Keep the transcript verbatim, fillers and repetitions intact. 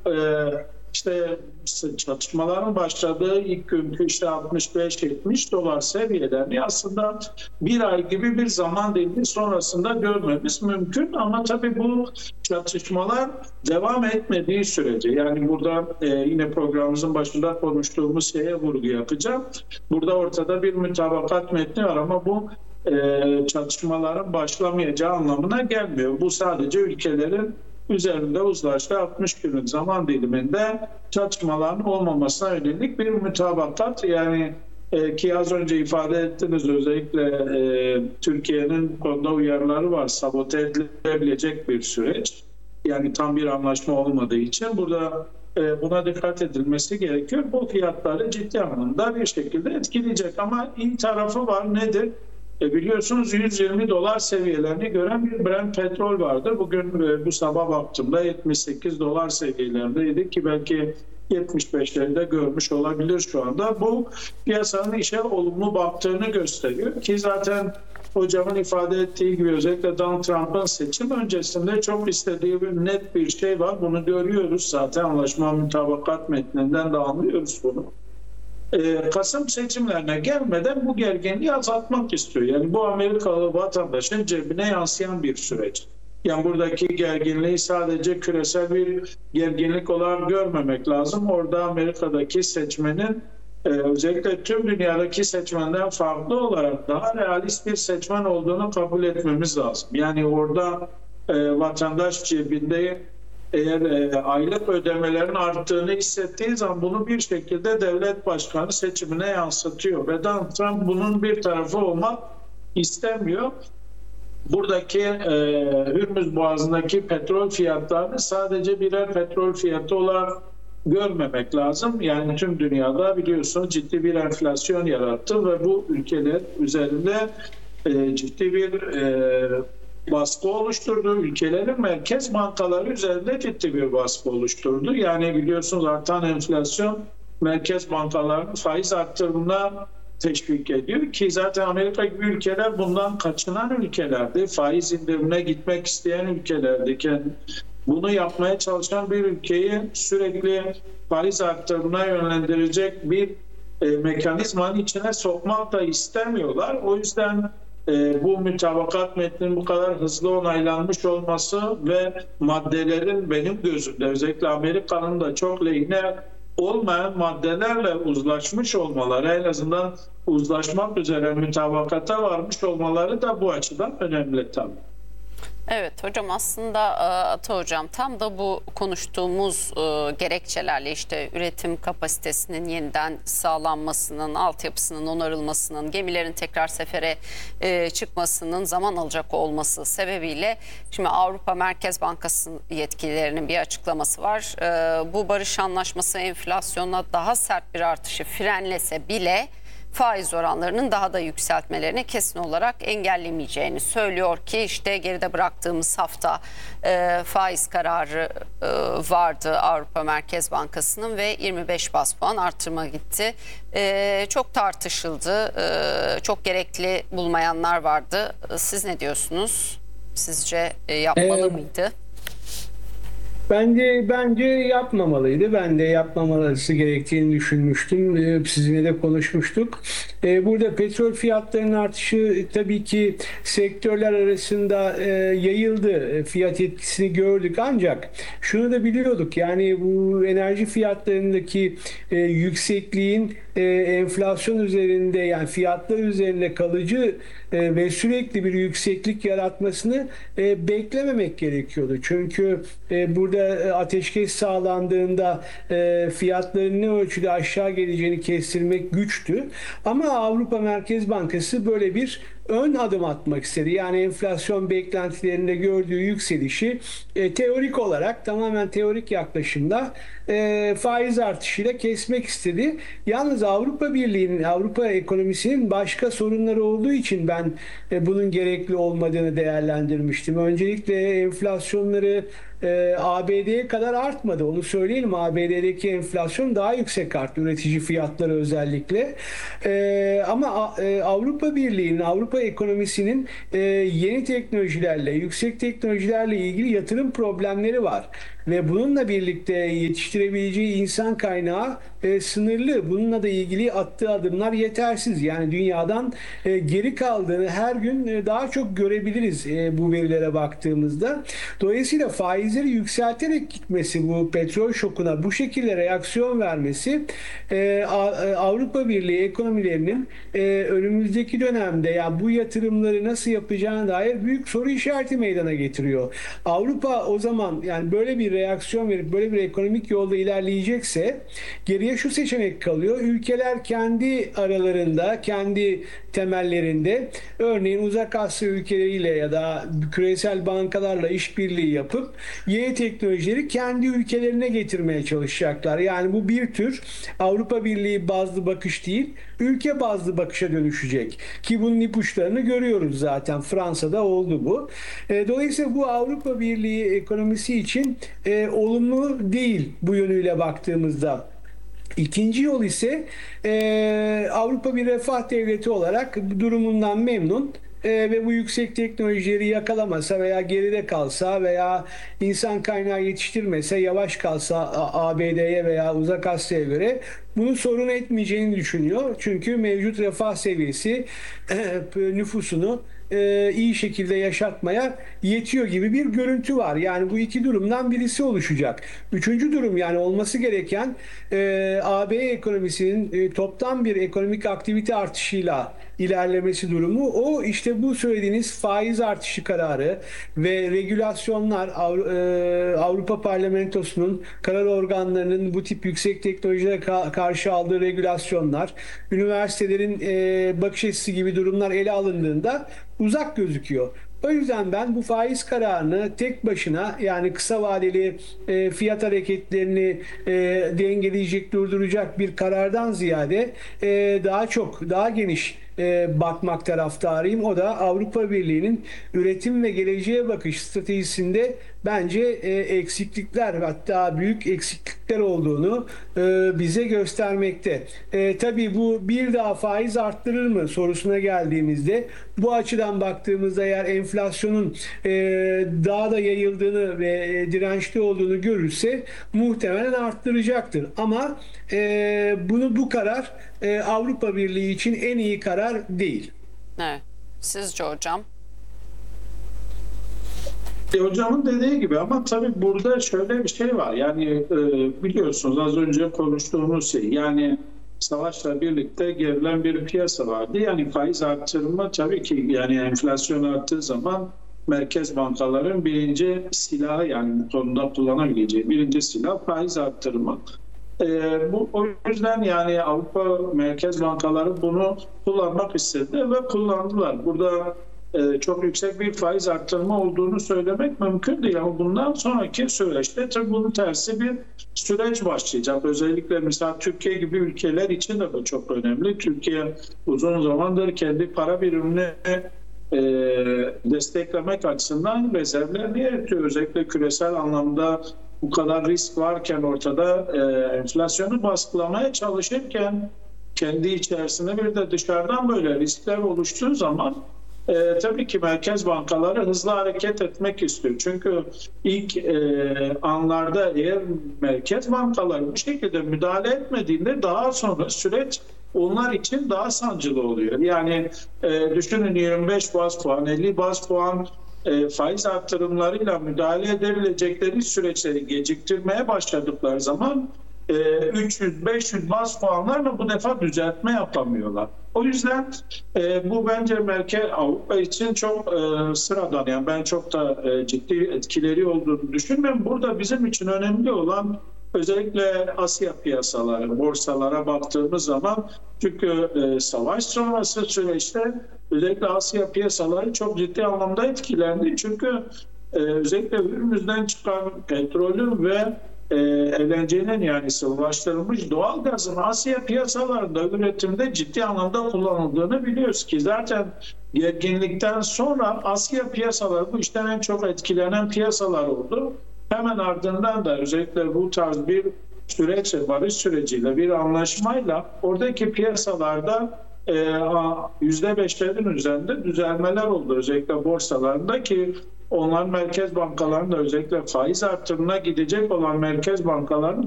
e, işte çatışmaların başladığı ilk günkü işte altmış beş yetmiş dolar seviyelerini aslında bir ay gibi bir zaman dilimi sonrasında görmemiz mümkün. Ama tabii bu çatışmalar devam etmediği sürece, yani burada e, yine programımızın başında konuştuğumuz şeye vurgu yapacağım. Burada ortada bir mütabakat metni var ama bu e, çatışmaların başlamayacağı anlamına gelmiyor. Bu sadece ülkelerin üzerinde uzlaştığı altmış günlük zaman diliminde çatışmaların olmamasına yönelik bir mütabakat. Yani e, ki az önce ifade ettiniz, özellikle e, Türkiye'nin konuda uyarıları var. Sabote edilebilecek bir süreç. Yani tam bir anlaşma olmadığı için burada e, buna dikkat edilmesi gerekiyor. Bu fiyatları ciddi anlamda bir şekilde etkileyecek. Ama iyi tarafı var. Nedir? E biliyorsunuz yüz yirmi dolar seviyelerini gören bir Brent petrol vardı. Bugün e, bu sabah baktığımda yetmiş sekiz dolar seviyelerindeydi ki belki yetmiş beşleri de görmüş olabilir şu anda. Bu piyasanın işe olumlu baktığını gösteriyor ki zaten hocamın ifade ettiği gibi özellikle Donald Trump'ın seçim öncesinde çok istediği bir net bir şey var. Bunu görüyoruz zaten, anlaşma mutabakat metninden de anlıyoruz bunu. Kasım seçimlerine gelmeden bu gerginliği azaltmak istiyor. Yani bu Amerikalı vatandaşın cebine yansıyan bir süreç. Yani buradaki gerginliği sadece küresel bir gerginlik olarak görmemek lazım. Orada Amerika'daki seçmenin özellikle tüm dünyadaki seçmenden farklı olarak daha realist bir seçmen olduğunu kabul etmemiz lazım. Yani orada vatandaş cebinde eğer e, aylık ödemelerin arttığını hissettiği zaman bunu bir şekilde devlet başkanı seçimine yansıtıyor. Ve Donald Trump bunun bir tarafı olmak istemiyor. Buradaki e, Hürmüz Boğazı'ndaki petrol fiyatlarını sadece birer petrol fiyatı olarak görmemek lazım. Yani tüm dünyada biliyorsunuz ciddi bir enflasyon yarattı ve bu ülkeler üzerinde e, ciddi bir e, baskı oluşturdu. Ülkelerin merkez bankaları üzerinde ciddi bir baskı oluşturdu. Yani biliyorsunuz artan enflasyon merkez bankalarının faiz arttırımına teşvik ediyor ki zaten Amerika gibi ülkeler bundan kaçınan ülkelerdi. Faiz indirimine gitmek isteyen ülkelerdi. Bunu yapmaya çalışan bir ülkeyi sürekli faiz arttırımına yönlendirecek bir e, mekanizmanın içine sokmak da istemiyorlar. O yüzden e, bu mütabakat metninin bu kadar hızlı onaylanmış olması ve maddelerin benim gözümde özellikle Amerika'nın da çok lehine olmayan maddelerle uzlaşmış olmaları, en azından uzlaşmak üzere mütabakata varmış olmaları da bu açıdan önemli tabii. Evet hocam, aslında Ata hocam tam da bu konuştuğumuz gerekçelerle işte üretim kapasitesinin yeniden sağlanmasının, altyapısının onarılmasının, gemilerin tekrar sefere çıkmasının zaman alacak olması sebebiyle şimdi Avrupa Merkez Bankası yetkililerinin bir açıklaması var. Bu barış anlaşması enflasyona daha sert bir artışı frenlese bile faiz oranlarının daha da yükseltmelerini kesin olarak engellemeyeceğini söylüyor ki işte geride bıraktığımız hafta e, faiz kararı e, vardı Avrupa Merkez Bankası'nın ve yirmi beş bas puan artırma gitti. E, çok tartışıldı, e, çok gerekli bulmayanlar vardı. Siz ne diyorsunuz? Sizce e, yapmalı ee... mıydı? Bence bence yapmamalıydı. Ben de yapmamalısı gerektiğini düşünmüştüm. Sizinle de konuşmuştuk. Burada petrol fiyatlarının artışı tabii ki sektörler arasında yayıldı. Fiyat etkisini gördük. Ancak şunu da biliyorduk. Yani bu enerji fiyatlarındaki yüksekliğin enflasyon üzerinde, yani fiyatlar üzerinde kalıcı ve sürekli bir yükseklik yaratmasını beklememek gerekiyordu. Çünkü burada ateşkes sağlandığında fiyatların ne ölçüde aşağı geleceğini kestirmek güçtü. Ama Avrupa Merkez Bankası böyle bir ön adım atmak istedi. Yani enflasyon beklentilerinde gördüğü yükselişi e, teorik olarak, tamamen teorik yaklaşımda e, faiz artışıyla kesmek istedi. Yalnız Avrupa Birliği'nin, Avrupa ekonomisinin başka sorunları olduğu için ben e, bunun gerekli olmadığını değerlendirmiştim. Öncelikle enflasyonları e, A B D'ye kadar artmadı. Onu söyleyelim. A B D'deki enflasyon daha yüksek arttı. Üretici fiyatları özellikle. E, ama e, Avrupa Birliği'nin, Avrupa ekonomisinin e, yeni teknolojilerle, yüksek teknolojilerle ilgili yatırım problemleri var. ve bununla birlikte yetiştirebileceği insan kaynağı e, sınırlı. Bununla da ilgili attığı adımlar yetersiz. Yani dünyadan e, geri kaldığını her gün e, daha çok görebiliriz e, bu verilere baktığımızda. Dolayısıyla faizleri yükselterek gitmesi, bu petrol şokuna bu şekilde reaksiyon vermesi e, Avrupa Birliği ekonomilerinin e, önümüzdeki dönemde yani bu yatırımları nasıl yapacağına dair büyük soru işareti meydana getiriyor. Avrupa o zaman yani böyle bir reaksiyon verip böyle bir ekonomik yolda ilerleyecekse geriye şu seçenek kalıyor. Ülkeler kendi aralarında, kendi temellerinde örneğin Uzak Asya ülkeleriyle ya da küresel bankalarla işbirliği yapıp yeni teknolojileri kendi ülkelerine getirmeye çalışacaklar. Yani bu bir tür Avrupa Birliği bazlı bakış değil, ülke bazlı bakışa dönüşecek. Ki bunun ipuçlarını görüyoruz zaten. Fransa'da oldu bu. Dolayısıyla bu Avrupa Birliği ekonomisi için e, olumlu değil bu yönüyle baktığımızda. İkinci yol ise e, Avrupa bir refah devleti olarak durumundan memnun e, ve bu yüksek teknolojileri yakalamasa veya geride kalsa veya insan kaynağı yetiştirmese, yavaş kalsa A B D'ye veya Uzak Asya'ya göre bunu sorun etmeyeceğini düşünüyor. Çünkü mevcut refah seviyesi e, nüfusunu e, iyi şekilde yaşatmaya yetiyor gibi bir görüntü var. Yani bu iki durumdan birisi oluşacak. Üçüncü durum yani olması gereken e, A B ekonomisinin e, toptan bir ekonomik aktivite artışıyla ilerlemesi durumu. O işte bu söylediğiniz faiz artışı kararı ve regülasyonlar Avrupa Parlamentosu'nun karar organlarının bu tip yüksek teknolojilere karşı aldığı regülasyonlar, üniversitelerin bakış açısı gibi durumlar ele alındığında uzak gözüküyor. O yüzden ben bu faiz kararını tek başına yani kısa vadeli e, fiyat hareketlerini e, dengeleyecek, durduracak bir karardan ziyade e, daha çok, daha geniş e, bakmak taraftarıyım. O da Avrupa Birliği'nin üretim ve geleceğe bakış stratejisinde bence e, eksiklikler, hatta büyük eksiklikler olduğunu e, bize göstermekte. E, tabii bu bir daha faiz arttırır mı sorusuna geldiğimizde bu açıdan baktığımızda eğer enflasyonun e, daha da yayıldığını ve e, dirençli olduğunu görürse muhtemelen arttıracaktır. Ama e, bunu bu karar e, Avrupa Birliği için en iyi karar değil. Evet. Sizce hocam? E, hocamın dediği gibi ama tabii burada şöyle bir şey var. Yani e, biliyorsunuz az önce konuştuğumuz şey yani savaşla birlikte gerilen bir piyasa vardı. Yani faiz artırma tabii ki yani enflasyon arttığı zaman merkez bankaların birinci silahı yani bu konuda kullanabileceği birinci silah faiz arttırmak. Ee, bu, o yüzden yani Avrupa Merkez Bankaları bunu kullanmak istedi ve kullandılar. Burada e, çok yüksek bir faiz arttırma olduğunu söylemek mümkün değil ama bundan sonraki süreçte tabii bunun tersi bir süreç başlayacak. Özellikle mesela Türkiye gibi ülkeler için de bu çok önemli. Türkiye uzun zamandır kendi para birimini e, desteklemek açısından rezervlerini yönetiyor. Özellikle küresel anlamda bu kadar risk varken ortada e, enflasyonu baskılamaya çalışırken kendi içerisinde bir de dışarıdan böyle riskler oluştuğu zaman e, tabii ki merkez bankaları hızlı hareket etmek istiyor. Çünkü ilk e, anlarda eğer merkez bankaları bu şekilde müdahale etmediğinde daha sonra süreç onlar için daha sancılı oluyor. Yani e, düşünün yirmi beş baz puan, elli baz puan E, faiz artırımlarıyla müdahale edebilecekleri süreçleri geciktirmeye başladıkları zaman e, üç yüz beş yüz baz puanlarla bu defa düzeltme yapamıyorlar. O yüzden e, bu bence merkez Avrupa için çok e, sıradan yani ben çok da e, ciddi etkileri olduğunu düşünmüyorum. Burada bizim için önemli olan özellikle Asya piyasaları, borsalara baktığımız zaman çünkü e, savaş sonrası süreçte özellikle Asya piyasaları çok ciddi anlamda etkilendi. Çünkü e, özellikle ülkemizden çıkan petrolün ve e, L N G'nin yani sıvılaştırılmış doğal gazın Asya piyasalarında üretimde ciddi anlamda kullanıldığını biliyoruz ki zaten gerginlikten sonra Asya piyasaları bu işten en çok etkilenen piyasalar oldu. Hemen ardından da özellikle bu tarz bir süreçle, barış süreciyle, bir anlaşmayla oradaki piyasalarda yüzde beşlerin üzerinde düzelmeler oldu. Özellikle borsalarında ki onlar merkez bankalarının da özellikle faiz artırımına gidecek olan merkez bankalarının